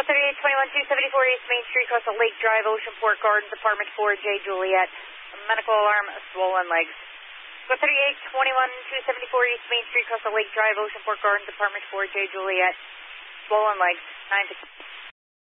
Go 3821-274 East Main Street, across the Lake Drive, Oceanport Gardens, Apartment 4J, Juliet. Medical alarm, swollen legs. Go 3821-274 East Main Street, across the Lake Drive, Oceanport Gardens, Apartment 4J, Juliet. Swollen legs, 9 to